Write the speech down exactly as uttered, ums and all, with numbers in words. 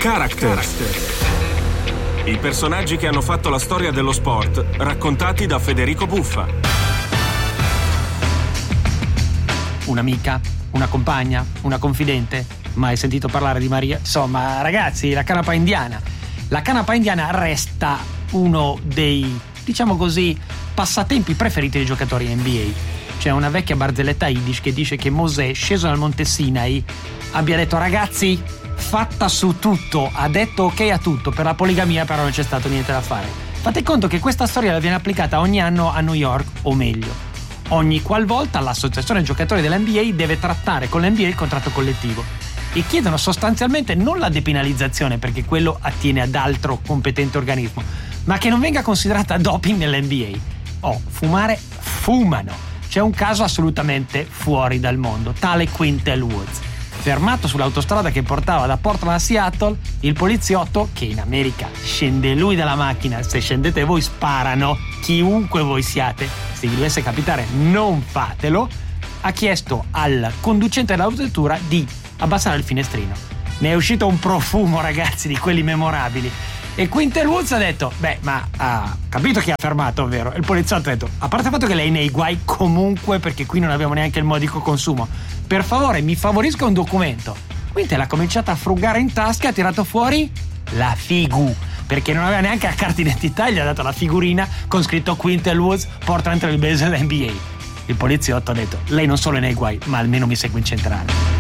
Characters. I personaggi che hanno fatto la storia dello sport, raccontati da Federico Buffa. Un'amica, una compagna, una confidente. Mai sentito parlare di Maria? Insomma, ragazzi, la canapa indiana. La canapa indiana resta uno dei, diciamo così, passatempi preferiti dei giocatori N B A. C'è una vecchia barzelletta yiddish che dice che Mosè, sceso dal monte Sinai, abbia detto: ragazzi, fatta su tutto, ha detto ok a tutto, per la poligamia però non c'è stato niente da fare. Fate conto che questa storia viene applicata ogni anno a New York, o meglio, ogni qualvolta l'associazione giocatori dell'N B A deve trattare con l'N B A il contratto collettivo, e chiedono sostanzialmente non la depenalizzazione, perché quello attiene ad altro competente organismo, ma che non venga considerata doping nell'N B A. Oh, fumare, fumano. C'è un caso assolutamente fuori dal mondo, tale Quintel Woods. Fermato sull'autostrada che portava da Portland a Seattle, il poliziotto, che in America scende lui dalla macchina, se scendete voi sparano, chiunque voi siate, se vi dovesse capitare non fatelo, ha chiesto al conducente dell'autovettura di abbassare il finestrino. Ne è uscito un profumo, ragazzi, di quelli memorabili. E Quintel Woods ha detto: beh, ma ha capito chi ha fermato, ovvero? E il poliziotto ha detto: a parte il fatto che lei è nei guai comunque, perché qui non abbiamo neanche il modico consumo, per favore mi favorisca un documento. Quintel ha cominciato a frugare in tasca e ha tirato fuori la figu, perché non aveva neanche la carta d'identità, gli ha dato la figurina con scritto Quintel Woods, Portland Trail Blazers N B A. Il poliziotto ha detto: lei non solo è nei guai, ma almeno mi segue in centrale.